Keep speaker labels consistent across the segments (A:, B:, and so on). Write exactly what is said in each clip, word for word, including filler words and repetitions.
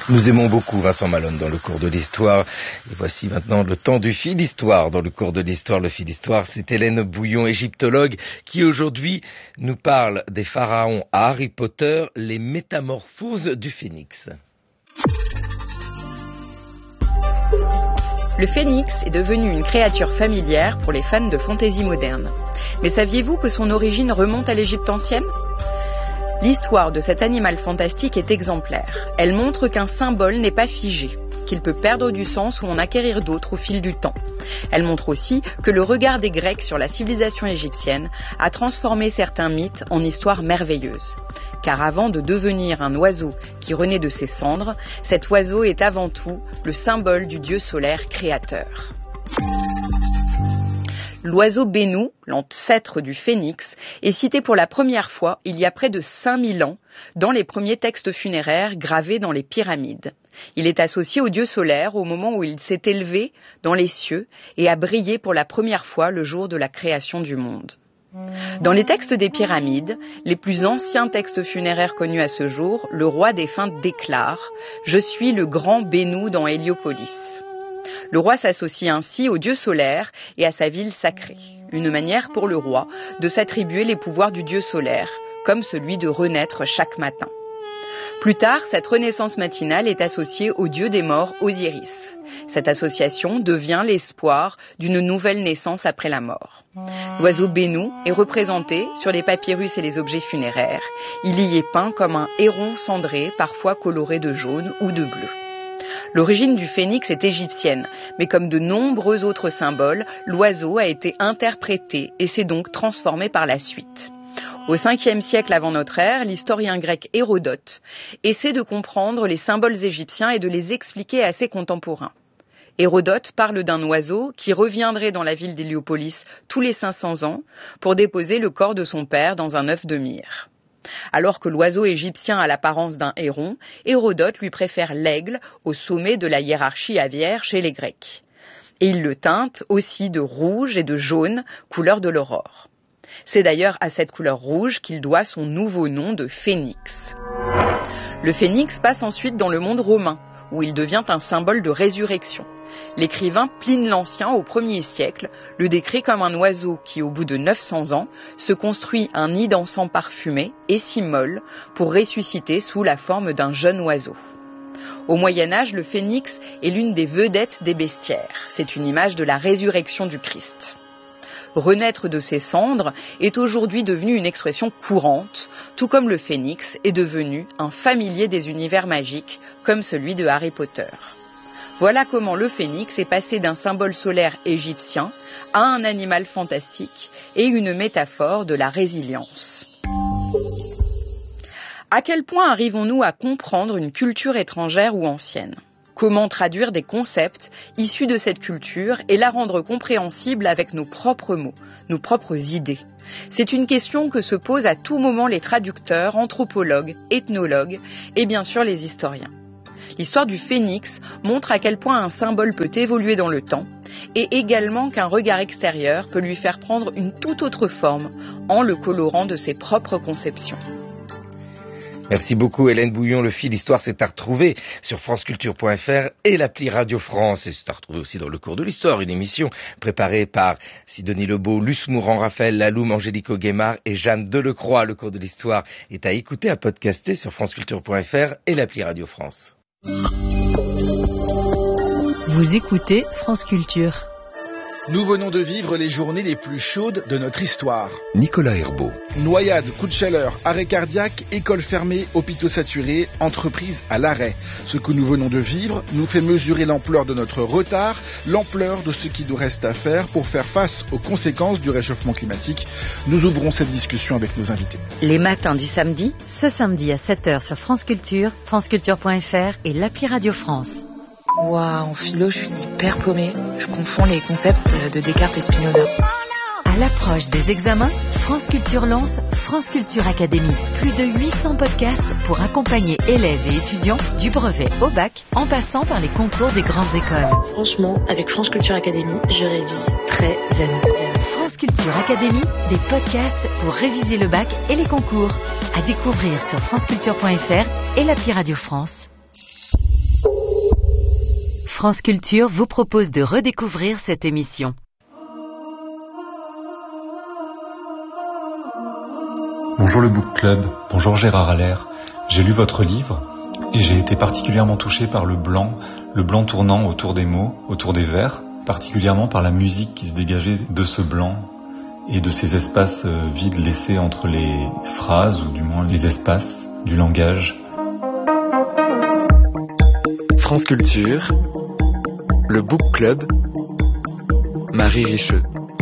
A: Nous aimons beaucoup Vincent Malone dans le cours de l'histoire. Et voici maintenant le temps du fil d'histoire. Dans le cours de l'histoire, le fil d'histoire, c'est Hélène Bouillon, égyptologue, qui aujourd'hui nous parle des pharaons à Harry Potter, les métamorphoses du phénix.
B: Le phénix est devenu une créature familière pour les fans de fantaisie moderne. Mais saviez-vous que son origine remonte à l'Égypte ancienne ? L'histoire de cet animal fantastique est exemplaire. Elle montre qu'un symbole n'est pas figé, qu'il peut perdre du sens ou en acquérir d'autres au fil du temps. Elle montre aussi que le regard des Grecs sur la civilisation égyptienne a transformé certains mythes en histoires merveilleuses. Car avant de devenir un oiseau qui renaît de ses cendres, cet oiseau est avant tout le symbole du dieu solaire créateur. L'oiseau Bénou, l'ancêtre du phénix, est cité pour la première fois il y a près de cinq mille ans dans les premiers textes funéraires gravés dans les pyramides. Il est associé au dieu solaire au moment où il s'est élevé dans les cieux et a brillé pour la première fois le jour de la création du monde. Dans les textes des pyramides, les plus anciens textes funéraires connus à ce jour, le roi défunt déclare « Je suis le grand Bénou dans Héliopolis ». Le roi s'associe ainsi au dieu solaire et à sa ville sacrée. Une manière pour le roi de s'attribuer les pouvoirs du dieu solaire, comme celui de renaître chaque matin. Plus tard, cette renaissance matinale est associée au dieu des morts Osiris. Cette association devient l'espoir d'une nouvelle naissance après la mort. L'oiseau Bénou est représenté sur les papyrus et les objets funéraires. Il y est peint comme un héron cendré, parfois coloré de jaune ou de bleu. L'origine du phénix est égyptienne, mais comme de nombreux autres symboles, l'oiseau a été interprété et s'est donc transformé par la suite. Au cinquième siècle avant notre ère, l'historien grec Hérodote essaie de comprendre les symboles égyptiens et de les expliquer à ses contemporains. Hérodote parle d'un oiseau qui reviendrait dans la ville d'Héliopolis tous les cinq cents ans pour déposer le corps de son père dans un œuf de myrrhe. Alors que l'oiseau égyptien a l'apparence d'un héron, Hérodote lui préfère l'aigle au sommet de la hiérarchie aviaire chez les Grecs. Et il le teinte aussi de rouge et de jaune, couleur de l'aurore. C'est d'ailleurs à cette couleur rouge qu'il doit son nouveau nom de phénix. Le phénix passe ensuite dans le monde romain, où il devient un symbole de résurrection. L'écrivain Pline l'Ancien, au premier siècle, le décrit comme un oiseau qui, au bout de neuf cents ans, se construit un nid d'encens parfumé et s'immole pour ressusciter sous la forme d'un jeune oiseau. Au Moyen-Âge, le phénix est l'une des vedettes des bestiaires. C'est une image de la résurrection du Christ. Renaître de ses cendres est aujourd'hui devenu une expression courante, tout comme le phénix est devenu un familier des univers magiques, comme celui de Harry Potter. Voilà comment le phénix est passé d'un symbole solaire égyptien à un animal fantastique et une métaphore de la résilience. À quel point arrivons-nous à comprendre une culture étrangère ou ancienne ? Comment traduire des concepts issus de cette culture et la rendre compréhensible avec nos propres mots, nos propres idées ? C'est une question que se posent à tout moment les traducteurs, anthropologues, ethnologues et bien sûr les historiens. L'histoire du phénix montre à quel point un symbole peut évoluer dans le temps et également qu'un regard extérieur peut lui faire prendre une toute autre forme en le colorant de ses propres conceptions.
A: Merci beaucoup Hélène Bouillon. Le fil d'histoire, c'est à retrouver sur franceculture point f r et l'appli Radio France. Et c'est à retrouver aussi dans le cours de l'histoire, une émission préparée par Sidonie Lebeau, Luce Mourant, Raphaël Laloum, Angélique Guémard et Jeanne Delecroix. Le cours de l'histoire est à écouter, à podcaster sur franceculture point f r et l'appli Radio France.
C: Vous écoutez France Culture.
D: Nous venons de vivre les journées les plus chaudes de notre histoire.
E: Nicolas Herbeau.
D: Noyades, coups de chaleur, arrêt cardiaque, écoles fermées, hôpitaux saturés, entreprises à l'arrêt. Ce que nous venons de vivre nous fait mesurer l'ampleur de notre retard, l'ampleur de ce qui nous reste à faire pour faire face aux conséquences du réchauffement climatique. Nous ouvrons cette discussion avec nos invités.
B: Les matins du samedi,
C: Ce samedi à sept heures sur France Culture, franceculture point f r et l'appli Radio France.
F: Waouh, en philo, je suis hyper paumée. Je confonds les concepts de Descartes et Spinoza.
C: À l'approche des examens, France Culture lance France Culture Academy. Plus de huit cents podcasts pour accompagner élèves et étudiants du brevet au bac, en passant par les concours des grandes écoles.
F: Franchement, avec France Culture Academy, je révise très zen.
C: France Culture Academy, des podcasts pour réviser le bac et les concours. À découvrir sur franceculture point f r et l'appli Radio France. France Culture vous propose de redécouvrir cette émission.
E: Bonjour le Book Club, bonjour Gérard Allaire. J'ai lu votre livre et j'ai été particulièrement touché par le blanc, le blanc tournant autour des mots, autour des vers, particulièrement par la musique qui se dégageait de ce blanc et de ces espaces vides laissés entre les phrases, ou du moins les espaces du langage.
G: France Culture, le Book Club, Marie Richeux.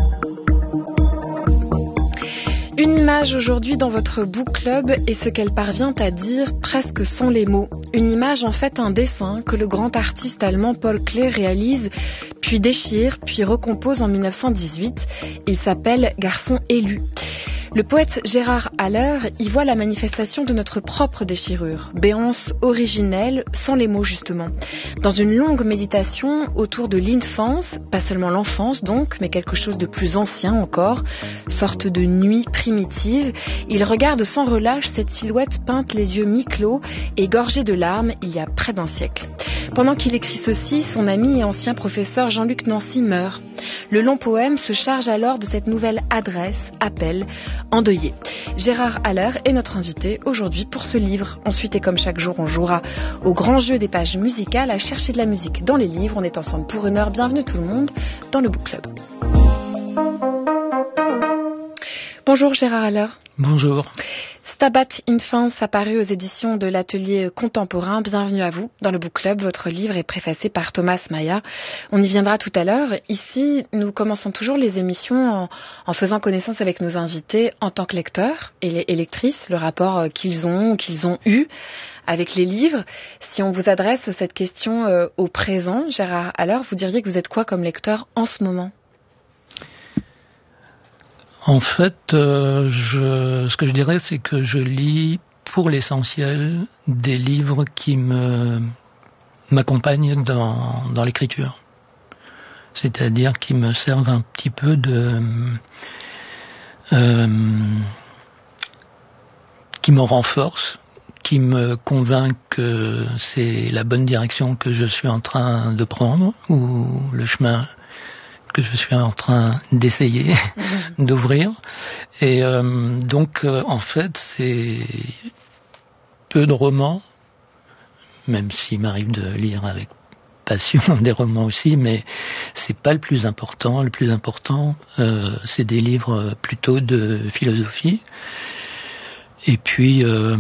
H: Une image aujourd'hui dans votre Book Club est ce qu'elle parvient à dire presque sans les mots. Une image, en fait, un dessin que le grand artiste allemand Paul Klee réalise, puis déchire, puis recompose en mille neuf cent dix-huit. Il s'appelle Garçon élu. Le poète Gérard Allaire y voit la manifestation de notre propre déchirure, béance originelle, sans les mots justement. Dans une longue méditation autour de l'infance, pas seulement l'enfance donc, mais quelque chose de plus ancien encore, sorte de nuit primitive, il regarde sans relâche cette silhouette peinte les yeux mi-clos et gorgée de larmes il y a près d'un siècle. Pendant qu'il écrit ceci, son ami et ancien professeur Jean-Luc Nancy meurt. Le long poème se charge alors de cette nouvelle adresse, appel, endeuillé. Gérard Allaire est notre invité aujourd'hui pour ce livre. Ensuite, et comme chaque jour, on jouera au grand jeu des pages musicales, à chercher de la musique dans les livres. On est ensemble pour une heure. Bienvenue tout le monde dans le Book Club. Bonjour Gérard Allaire.
I: Bonjour.
H: Stabat Infans, apparu aux éditions de l'Atelier Contemporain. Bienvenue à vous dans le Book Club. Votre livre est préfacé par Thomas Maya. On y viendra tout à l'heure. Ici, nous commençons toujours les émissions en, en faisant connaissance avec nos invités en tant que lecteurs et, et lectrices, le rapport qu'ils ont, qu'ils ont eu avec les livres. Si on vous adresse cette question euh, au présent, Gérard Allaire, vous diriez que vous êtes quoi comme lecteur en ce moment ?
I: En fait, euh, je, ce que je dirais, c'est que je lis pour l'essentiel des livres qui me m'accompagnent dans, dans l'écriture. C'est-à-dire qui me servent un petit peu de... Euh, qui me renforcent, qui me convainc que c'est la bonne direction que je suis en train de prendre, ou le chemin que je suis en train d'essayer mmh. d'ouvrir. Et euh, donc, euh, en fait, c'est peu de romans, même s'il m'arrive de lire avec passion des romans aussi, mais c'est pas le plus important. Le plus important, euh, c'est des livres plutôt de philosophie, et puis euh,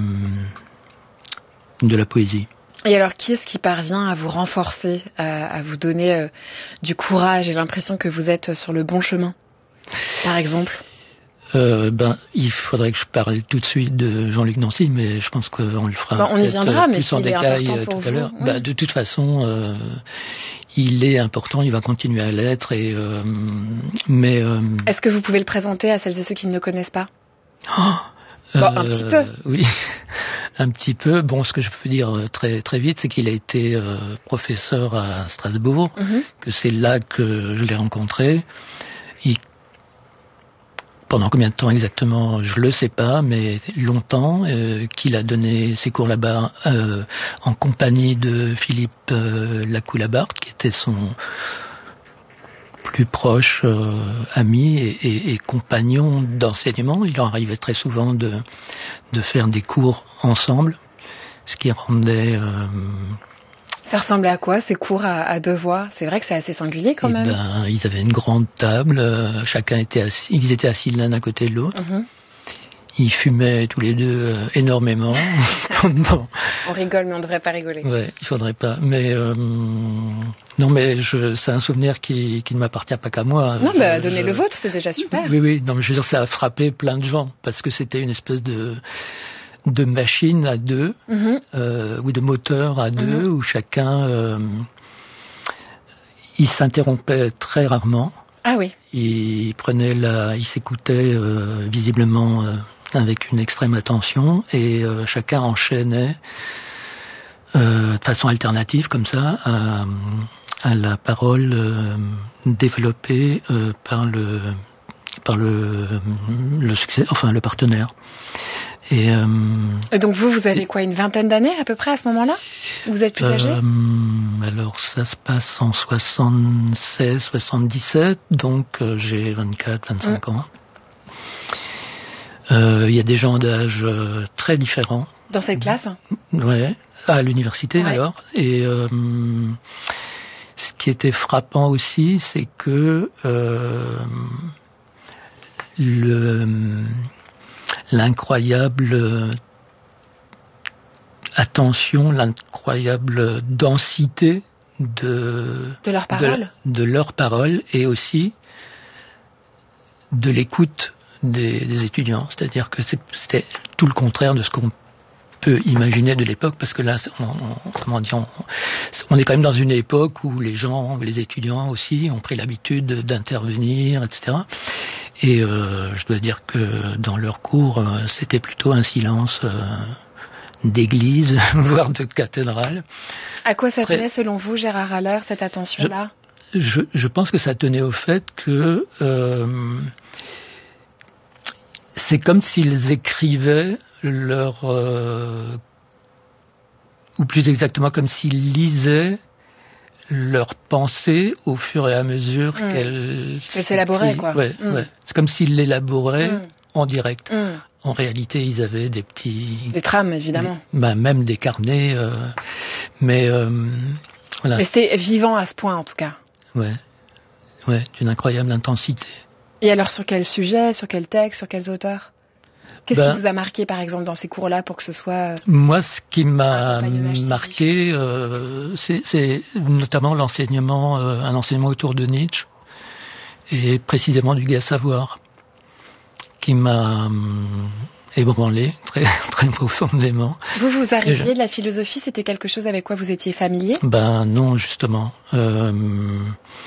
I: de la poésie.
H: Et alors, qui est-ce qui parvient à vous renforcer, à, à vous donner euh, du courage et l'impression que vous êtes sur le bon chemin, par exemple ?
I: euh, ben, il faudrait que je parle tout de suite de Jean-Luc Nancy, mais je pense qu'on le fera
H: ben, on y viendra,
I: plus
H: mais
I: en détail tout
H: vous,
I: à l'heure.
H: Oui.
I: Ben, de toute façon, euh, il est important, il va continuer à l'être. Et, euh, mais euh,
H: est-ce que vous pouvez le présenter à celles et ceux qui ne le connaissent pas ?
I: Oh
H: Bon,
I: euh,
H: un petit peu.
I: Oui, un petit peu. Bon, ce que je peux dire très très vite, c'est qu'il a été euh, professeur à Strasbourg, mm-hmm. que c'est là que je l'ai rencontré. Il... Pendant combien de temps exactement, je le sais pas, mais longtemps, euh, qu'il a donné ses cours là-bas euh, en compagnie de Philippe euh, Lacoue-Labarthe, qui était son plus proche euh, ami et, et, et compagnon d'enseignement. Il en arrivait très souvent de, de faire des cours ensemble, ce qui rendait... Euh,
H: Ça ressemblait à quoi, ces cours à, à deux voix ? C'est vrai que c'est assez singulier quand même.
I: Ben, ils avaient une grande table, euh, chacun était assis, ils étaient assis l'un à côté de l'autre. Mm-hmm. Ils fumaient tous les deux euh, énormément. Bon.
H: On rigole, mais on ne devrait pas rigoler.
I: Ouais, il faudrait pas. Mais euh, non, mais je, c'est un souvenir qui, qui ne m'appartient pas qu'à moi.
H: Non,
I: je,
H: bah, donnez
I: je...
H: le vôtre, c'est déjà super.
I: Oui, oui. Non, mais je veux dire, ça a frappé plein de gens parce que c'était une espèce de de machine à deux mm-hmm. euh, ou de moteur à deux mm-hmm. où chacun euh, il s'interrompait très rarement.
H: Ah oui.
I: Il prenait la, il s'écoutait euh, visiblement. Euh, avec une extrême attention, et euh, chacun enchaînait euh, de façon alternative comme ça à, à la parole euh, développée euh, par le par le, le succès, enfin le partenaire. Et, euh,
H: et donc vous, vous avez quoi, une vingtaine d'années à peu près à ce moment-là? Vous êtes plus âgé?
I: euh, Alors ça se passe en soixante-seize soixante-dix-sept, donc euh, j'ai vingt-quatre vingt-cinq mmh. ans. Il euh, y a des gens d'âge euh, très différents.
H: Dans cette classe?
I: Ouais, à l'université
H: ouais.
I: alors. Et euh, ce qui était frappant aussi, c'est que euh, le, l'incroyable attention, l'incroyable densité de,
H: de leurs paroles,
I: de, de leurs paroles et aussi de l'écoute des, des étudiants. C'est-à-dire que c'est, c'était tout le contraire de ce qu'on peut imaginer de l'époque, parce que là, on, on, comment dire, on, on est quand même dans une époque où les gens, les étudiants aussi, ont pris l'habitude d'intervenir, et cetera. Et euh, je dois dire que dans leurs cours, euh, c'était plutôt un silence euh, d'église, voire de cathédrale.
H: À quoi ça tenait, selon vous, Gérard Haller, cette attention-là ?
I: je, je, je pense que ça tenait au fait que euh, c'est comme s'ils écrivaient leur... Euh, ou plus exactement, comme s'ils lisaient leurs pensées au fur et à mesure mmh. qu'elles...
H: Qu'elles s'élaboraient, quoi.
I: Ouais, mmh. ouais. C'est comme s'ils l'élaboraient mmh. en direct.
H: Mmh.
I: En réalité, ils avaient des petits...
H: Des trames, évidemment.
I: Des, ben, même des carnets. Euh, mais euh, voilà.
H: Mais c'était vivant à ce point, en tout cas.
I: Ouais. Ouais, d'une incroyable intensité.
H: Et alors, sur quel sujet, sur quel texte, sur quels auteurs ? Qu'est-ce ben, qui vous a marqué, par exemple, dans ces cours-là, pour que ce soit...
I: Moi, ce qui m'a marqué, euh, c'est, c'est notamment l'enseignement, euh, un enseignement autour de Nietzsche, et précisément du gai savoir, qui m'a euh, ébranlé très, très profondément.
H: Vous, vous arriviez de la philosophie, c'était quelque chose avec quoi vous étiez familier ?
I: Ben non, justement. Euh,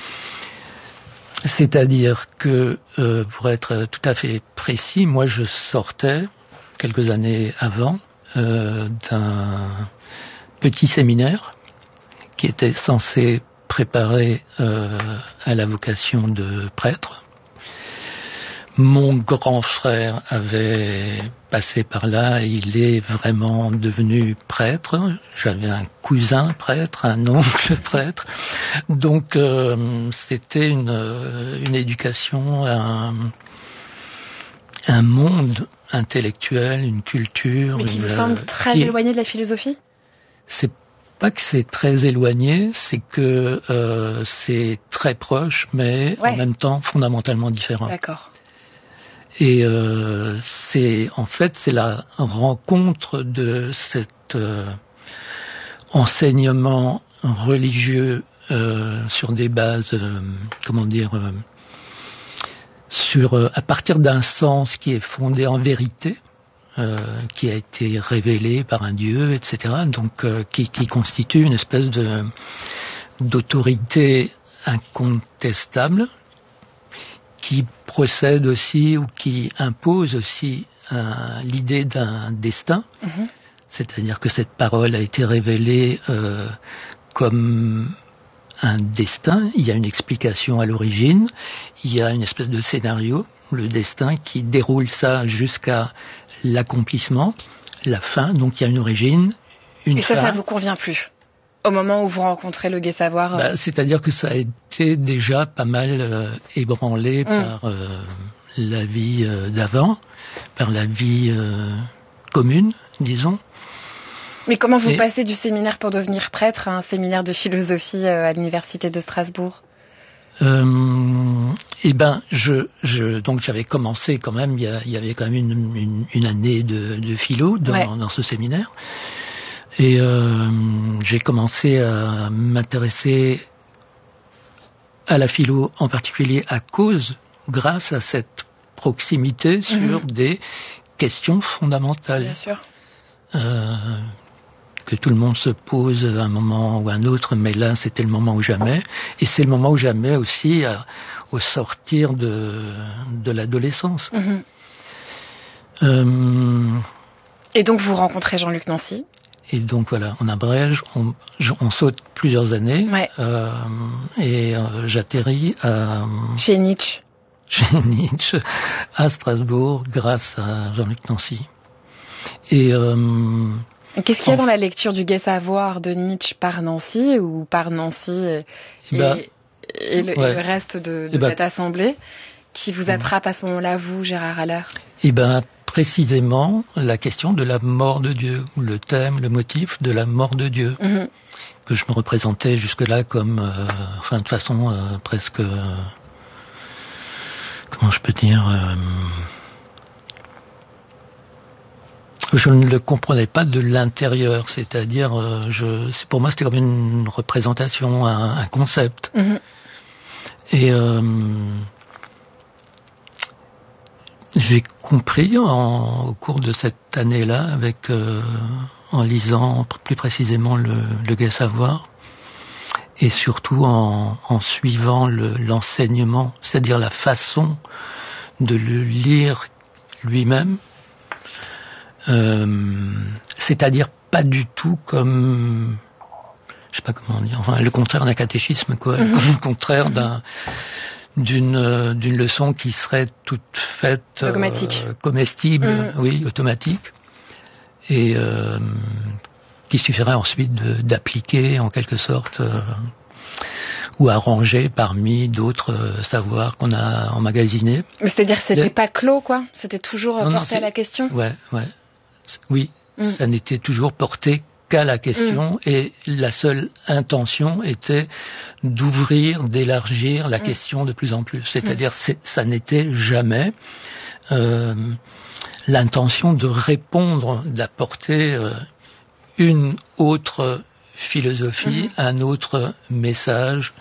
I: C'est-à-dire que, euh, pour être tout à fait précis, moi je sortais, quelques années avant, euh, d'un petit séminaire qui était censé préparer euh, à la vocation de prêtre. Mon grand frère avait passé par là, et il est vraiment devenu prêtre. J'avais un cousin prêtre, un oncle prêtre. Donc euh, c'était une, une éducation, un, un monde intellectuel, une culture.
H: Mais qui
I: une,
H: vous semble très qui, éloigné de la philosophie ?
I: C'est pas que c'est très éloigné, c'est que euh, c'est très proche, mais ouais. en même temps fondamentalement différent.
H: D'accord.
I: Et euh, c'est en fait c'est la rencontre de cet euh, enseignement religieux euh, sur des bases, euh, comment dire, euh, sur euh, à partir d'un sens qui est fondé en vérité, euh, qui a été révélé par un Dieu, et cetera. Donc euh, qui, qui constitue une espèce de d'autorité incontestable, qui procède aussi ou qui impose aussi euh, l'idée d'un destin, mmh. c'est-à-dire que cette parole a été révélée euh, comme un destin, il y a une explication à l'origine, il y a une espèce de scénario, le destin qui déroule ça jusqu'à l'accomplissement, la fin, donc il y a une origine, une
H: Et ça,
I: fin.
H: ça vous convient plus ? Au moment où vous rencontrez le gai savoir, euh...
I: bah, c'est-à-dire que ça a été déjà pas mal euh, ébranlé mmh. par euh, la vie euh, d'avant, par la vie euh, commune, disons.
H: Mais comment vous
I: Et...
H: passez du séminaire pour devenir prêtre à un séminaire de philosophie euh, à l'université de Strasbourg ?
I: euh, Eh ben, je, je, donc j'avais commencé quand même. Il y, a, il y avait quand même une, une, une année de, de philo dans, ouais. dans ce séminaire. Et euh, j'ai commencé à m'intéresser à la philo, en particulier à cause, grâce à cette proximité sur mmh. des questions fondamentales.
H: Bien sûr.
I: Euh, que tout le monde se pose à un moment ou à un autre, mais là c'était le moment ou jamais. Et c'est le moment ou jamais aussi à, au sortir de, de l'adolescence.
H: Mmh.
I: Euh,
H: Et donc vous rencontrez Jean-Luc Nancy ?
I: Et donc voilà, on abrège, on, on saute plusieurs années,
H: ouais.
I: euh, et euh, j'atterris à...
H: Chez Nietzsche.
I: Chez Nietzsche, à Strasbourg, grâce à Jean-Luc Nancy. Et euh,
H: qu'est-ce qu'il y a dans la lecture du Gai Savoir de Nietzsche par Nancy ou par Nancy et,
I: bah,
H: et, et, le, ouais. et le reste de, de
I: bah,
H: cette assemblée qui vous attrape à ce moment-là, vous, Gérard Haller?
I: Eh ben, précisément la question de la mort de Dieu, ou le thème, le motif de la mort de Dieu, mm-hmm. que je me représentais jusque-là comme, euh, enfin, de façon euh, presque, euh, comment je peux dire, euh, je ne le comprenais pas de l'intérieur, c'est-à-dire, euh, je, c'est, pour moi, c'était comme une représentation, un, un concept. Mm-hmm. Et euh, j'ai compris en, au cours de cette année-là, avec euh, en lisant plus précisément le, le Gai Savoir, et surtout en, en suivant le, l'enseignement, c'est-à-dire la façon de le lire lui-même, euh, c'est-à-dire pas du tout comme, je sais pas comment dire, enfin le contraire d'un catéchisme, quoi, mmh. le contraire d'un d'une d'une leçon qui serait toute faite
H: dogmatique,
I: euh, comestible, mmh. oui, automatique, et euh, qui suffirait ensuite de, d'appliquer en quelque sorte euh, ou à ranger parmi d'autres euh, savoirs qu'on a emmagasinés.
H: Mais c'est-à-dire que c'était de... pas clos, quoi. C'était toujours non, porté non, à la question.
I: Ouais, ouais, oui, mmh. ça n'était toujours porté qu'à la question, mmh. et la seule intention était d'ouvrir, d'élargir la mmh. question de plus en plus. C'est-à-dire, mmh. c'est, ça n'était jamais euh, l'intention de répondre, d'apporter euh, une autre philosophie, mmh. un autre message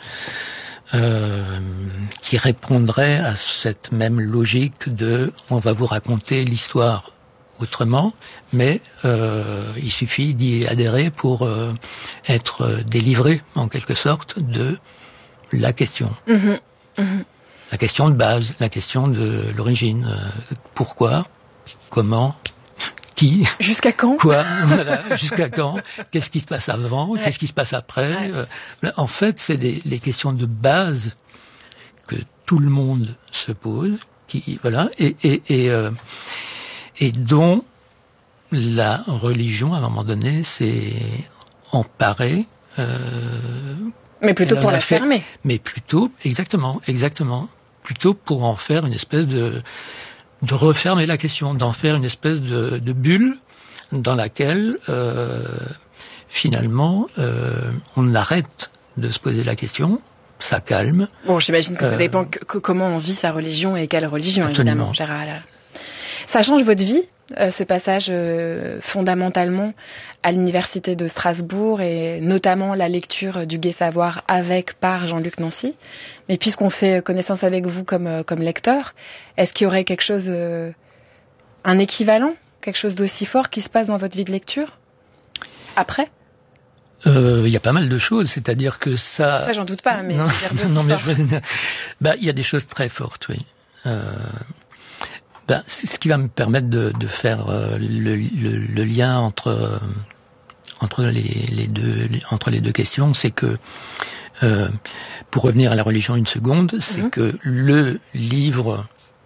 I: euh, qui répondrait à cette même logique de « on va vous raconter l'histoire ». Autrement, mais euh, il suffit d'y adhérer pour euh, être délivré, en quelque sorte, de la question. Mmh, mmh. La question de base, la question de l'origine. Euh, pourquoi, comment, qui,
H: jusqu'à quand,
I: quoi, voilà, jusqu'à quand, qu'est-ce qui se passe avant, ouais. qu'est-ce qui se passe après. Ouais. Euh, en fait, c'est des, les questions de base que tout le monde se pose, qui, voilà, et, et, et euh, et dont la religion, à un moment donné, s'est emparée. Euh,
H: mais plutôt pour la fait, fermer.
I: Mais plutôt, exactement, exactement, plutôt pour en faire une espèce de, de refermer la question, d'en faire une espèce de, de bulle dans laquelle, euh, finalement, euh, on arrête de se poser la question. Ça calme.
H: Bon, j'imagine que ça euh, dépend que, que, comment on vit sa religion et quelle religion, absolument. Évidemment, Gérard Haller. Ça change votre vie, euh, ce passage euh, fondamentalement à l'université de Strasbourg et notamment la lecture du Gai Savoir avec, par Jean-Luc Nancy. Mais puisqu'on fait connaissance avec vous comme, euh, comme lecteur, est-ce qu'il y aurait quelque chose, euh, un équivalent, quelque chose d'aussi fort qui se passe dans votre vie de lecture après ?
I: Il euh, y a pas mal de choses, c'est-à-dire que ça...
H: Ça, j'en doute pas, mais...
I: Non, non mais je... bah, y a des choses très fortes, oui. Euh... Ben, c'est ce qui va me permettre de, de faire euh, le, le, le lien entre euh, entre les, les deux les, entre les deux questions, c'est que euh, pour revenir à la religion une seconde, c'est mmh. que le livre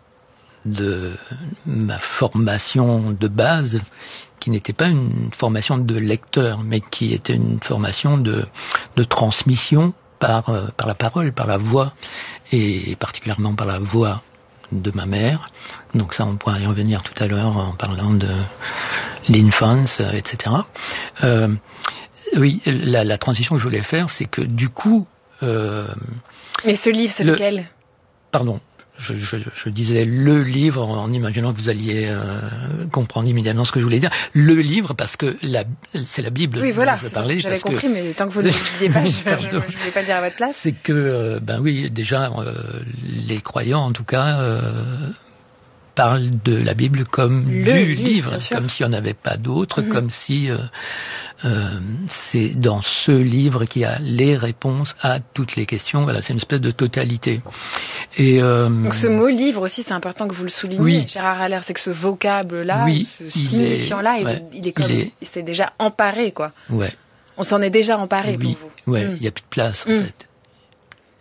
I: de ma formation de base, qui n'était pas une formation de lecteur, mais qui était une formation de de transmission par euh, par la parole, par la voix, et particulièrement par la voix de ma mère. Donc ça, on pourra y revenir tout à l'heure en parlant de l'enfance, et cetera. Euh, oui, la, la transition que je voulais faire, c'est que du coup... Euh,
H: Mais ce livre, c'est le, lequel ?
I: Pardon, je, je, je disais le livre en imaginant que vous alliez euh, comprendre immédiatement ce que je voulais dire. Le livre, parce que la, c'est la Bible
H: oui, voilà,
I: dont je veux parler.
H: J'avais
I: parce
H: compris,
I: que...
H: mais tant que vous ne le disiez pas, je ne voulais pas le dire à votre place.
I: C'est que, euh, ben oui, déjà, euh, les croyants, en tout cas, euh, parlent de la Bible comme
H: le
I: du
H: livre,
I: livre, comme s'il n'y en avait pas d'autre, mm-hmm. comme si euh, euh, c'est dans ce livre qu'il y a les réponses à toutes les questions. Voilà, c'est une espèce de totalité. Et, euh,
H: donc ce mot livre aussi, c'est important que vous le souligniez,
I: oui.
H: Gérard Haller, c'est que ce vocable-là,
I: oui,
H: ce signifiant-là, il,
I: ouais,
H: il est comme,
I: il est...
H: il s'est déjà emparé, quoi.
I: Ouais.
H: On s'en est déjà emparé
I: oui,
H: pour vous.
I: Ouais, il mm. n'y a plus de place, en mm. fait.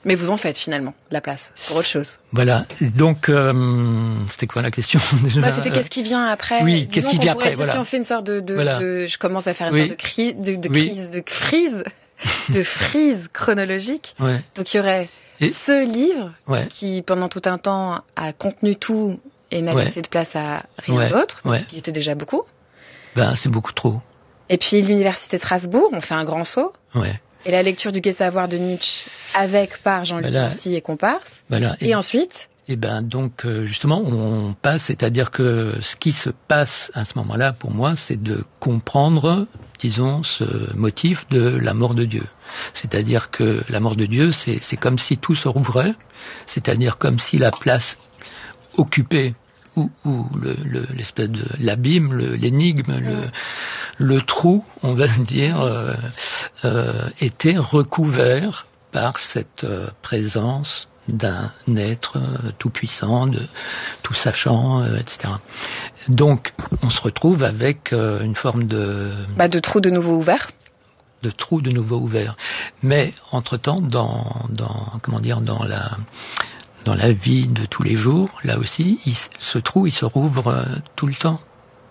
H: Mais vous en faites finalement de la place pour autre chose.
I: Voilà. Donc, euh, c'était quoi la question déjà?
H: Bah, c'était qu'est-ce qui vient après?
I: Oui, qu'est-ce qui vient après?
H: Dire,
I: voilà.
H: Si on fait une sorte de, de,
I: voilà.
H: de je commence à faire une
I: oui.
H: sorte de, cri, de, de
I: oui.
H: crise, de crise, de frise chronologique.
I: Ouais.
H: Donc il y aurait Et... ce livre
I: ouais.
H: qui, pendant tout un temps, a contenu tout et n'a
I: ouais.
H: laissé de place à rien
I: ouais.
H: d'autre,
I: ouais.
H: qui était déjà beaucoup.
I: Ben, c'est beaucoup trop.
H: Et puis l'université de Strasbourg, on fait un grand saut.
I: Ouais.
H: Et la lecture du Gai Savoir de Nietzsche avec par Jean-Luc
I: voilà.
H: Nancy et comparse.
I: Voilà.
H: Et, et ensuite
I: Et ben donc justement on passe, c'est-à-dire que ce qui se passe à ce moment-là pour moi, c'est de comprendre, disons, ce motif de la mort de Dieu. C'est-à-dire que la mort de Dieu, c'est, c'est comme si tout se rouvrait, c'est-à-dire comme si la place occupée ou, ou le, le, l'espèce de l'abîme, le, l'énigme, le, le trou, on va dire, euh, euh, était recouvert par cette euh, présence d'un être euh, tout-puissant, de, tout sachant, euh, et cetera. Donc, on se retrouve avec euh, une forme de...
H: Bah, de trou de nouveau ouvert.
I: De trou de nouveau ouvert. Mais, entre-temps, dans, dans, comment dire, dans la... Dans la vie de tous les jours, là aussi, il, ce trou, il se rouvre euh, tout le temps.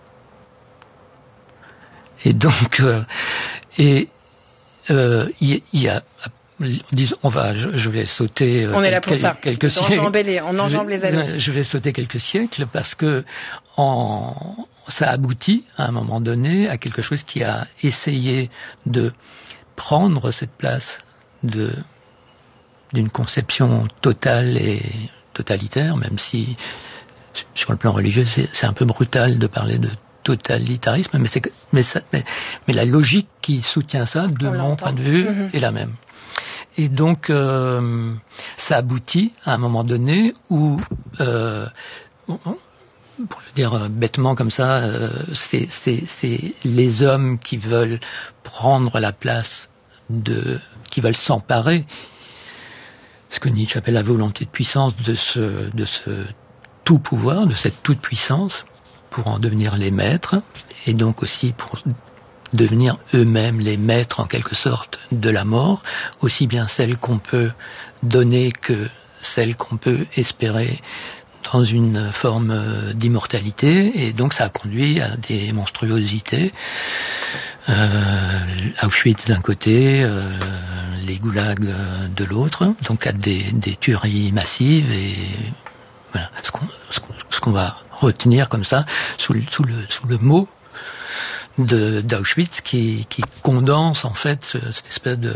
I: Et donc, euh, et euh, il, il y a, disons, on va, je, je vais sauter.
H: Euh, on est là pour
I: quel,
H: ça.
I: Quelques siècles.
H: Les, on enjambe les allées.
I: Je vais sauter quelques siècles parce que en, ça aboutit à un moment donné à quelque chose qui a essayé de prendre cette place de d'une conception totale et totalitaire, même si sur le plan religieux c'est, c'est un peu brutal de parler de totalitarisme, mais, c'est, mais, ça, mais, mais la logique qui soutient ça, de
H: On
I: mon
H: l'entend.
I: point de vue,
H: mmh.
I: est la même. Et donc euh, ça aboutit à un moment donné où, euh, pour le dire bêtement comme ça, euh, c'est, c'est, c'est les hommes qui veulent prendre la place de, qui veulent s'emparer, ce que Nietzsche appelle la volonté de puissance, de ce, de ce tout pouvoir, de cette toute puissance, pour en devenir les maîtres, et donc aussi pour devenir eux-mêmes les maîtres en quelque sorte de la mort, aussi bien celle qu'on peut donner que celle qu'on peut espérer dans une forme d'immortalité, et donc ça a conduit à des monstruosités. Euh, Auschwitz d'un côté, euh, les goulags de l'autre, donc à des, des tueries massives, et voilà ce qu'on, ce qu'on, ce qu'on va retenir comme ça sous le, sous le, sous le mot de, d'Auschwitz qui, qui condense en fait ce, cette espèce de,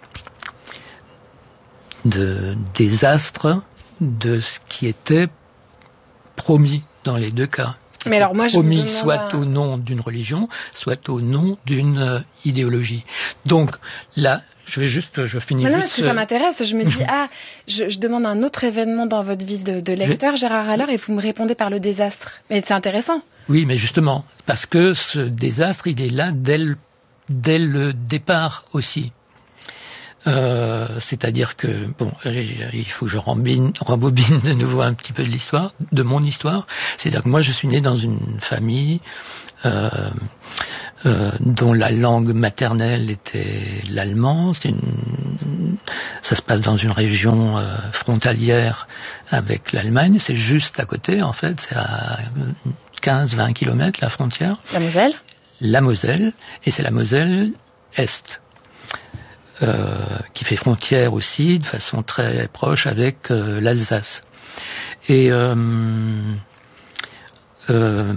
I: de désastre de ce qui était promis dans les deux cas.
H: Mais alors moi, je
I: promis
H: me demande
I: soit
H: à...
I: au nom d'une religion, soit au nom d'une euh, idéologie. Donc là, je vais juste, je finis
H: non,
I: juste.
H: Non, parce que ça m'intéresse. Je me dis, ah, je, je demande un autre événement dans votre vie de, de lecteur, Gérard Haller, et vous me répondez par le désastre. Mais c'est intéressant.
I: Oui, mais justement, parce que ce désastre, il est là dès le, dès le départ aussi. Euh, c'est-à-dire que, bon, il faut que je rembobine, rembobine de nouveau un petit peu de l'histoire, de mon histoire. C'est-à-dire que moi, je suis né dans une famille euh, euh, dont la langue maternelle était l'allemand. C'est une, ça se passe dans une région euh, frontalière avec l'Allemagne. C'est juste à côté, en fait. C'est à quinze à vingt kilomètres, la frontière.
H: La Moselle ?
I: La Moselle. Et c'est la Moselle Est. Euh, qui fait frontière aussi de façon très proche avec euh, l'Alsace. Et euh, euh,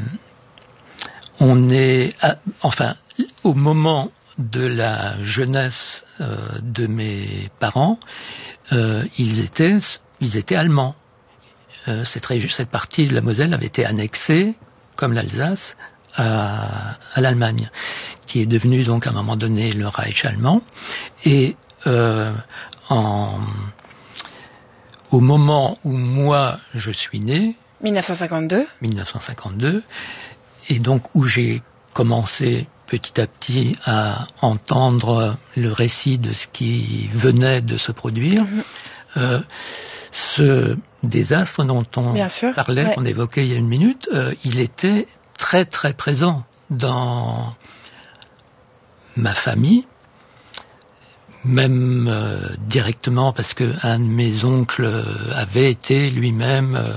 I: on est, à, enfin, au moment de la jeunesse euh, de mes parents, euh, ils étaient, ils étaient allemands. Euh, cette, cette partie de la Moselle avait été annexée, comme l'Alsace, à, à l'Allemagne, qui est devenue donc à un moment donné le Reich allemand. Et euh, en, au moment où moi je suis né,
H: dix-neuf cent cinquante-deux,
I: dix-neuf cent cinquante-deux, et donc où j'ai commencé petit à petit à entendre le récit de ce qui venait de se produire, mmh. euh, ce désastre dont on
H: Bien sûr,
I: parlait,
H: ouais.
I: qu'on évoquait il y a une minute, euh, il était très très présent dans ma famille, même euh, directement parce que un de mes oncles avait été lui-même euh,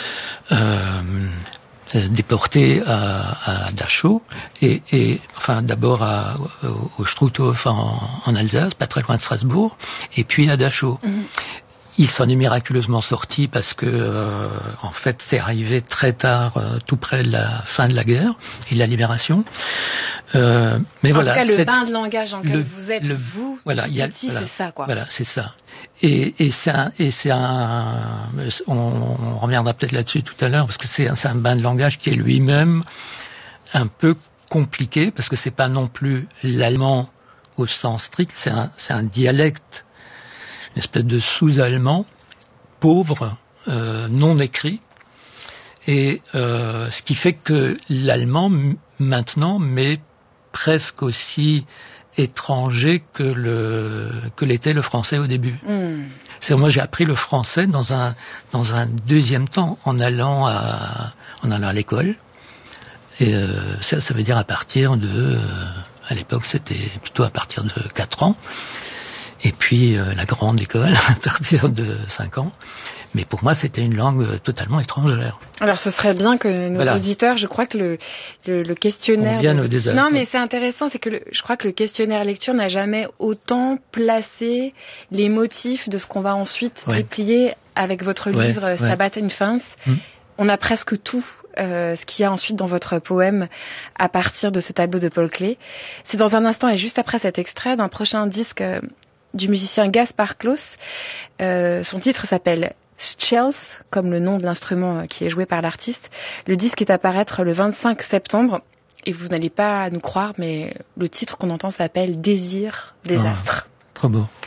I: euh, déporté à, à Dachau et, et enfin d'abord à, au, au Struthof en, en Alsace, pas très loin de Strasbourg, et puis à Dachau. Mmh. Il s'en est miraculeusement sorti parce que, euh, en fait, c'est arrivé très tard, euh, tout près de la fin de la guerre et de la libération. Euh, mais
H: en
I: voilà.
H: En tout cas, le
I: cette,
H: bain de langage dans lequel
I: le,
H: vous êtes,
I: le,
H: vous,
I: voilà, y a,
H: petit,
I: voilà,
H: c'est ça, quoi.
I: Voilà, c'est ça. Et, et c'est un, et c'est un, on, on reviendra peut-être là-dessus tout à l'heure parce que c'est un, c'est un bain de langage qui est lui-même un peu compliqué parce que c'est pas non plus l'allemand au sens strict, c'est un, c'est un dialecte, une espèce de sous-allemand pauvre, euh, non écrit, et euh, ce qui fait que l'allemand m- maintenant m'est presque aussi étranger que le que l'était le français au début. Mm. C'est moi j'ai appris le français dans un dans un deuxième temps en allant à en allant à l'école, et euh, ça, ça veut dire à partir de euh, à l'époque c'était plutôt à partir de quatre ans. Et puis euh, la grande école à partir de cinq ans. Mais pour moi, c'était une langue euh, totalement étrangère.
H: Alors, ce serait bien que nos voilà. auditeurs, je crois que le, le, le questionnaire...
I: On vient de... au désastre.
H: Non, mais c'est intéressant, c'est que le, je crois que le questionnaire lecture n'a jamais autant placé les motifs de ce qu'on va ensuite ouais. déplier avec votre ouais, livre ouais. Stabat Infans. Hum. On a presque tout euh, ce qu'il y a ensuite dans votre poème à partir de ce tableau de Paul Klee. C'est dans un instant et juste après cet extrait d'un prochain disque... Euh, du musicien Gaspard Klaus. Euh, son titre s'appelle Shells, comme le nom de l'instrument qui est joué par l'artiste. Le disque est à paraître le vingt-cinq septembre et vous n'allez pas nous croire, mais le titre qu'on entend s'appelle Désir, désastre.
I: Oh, trop beau.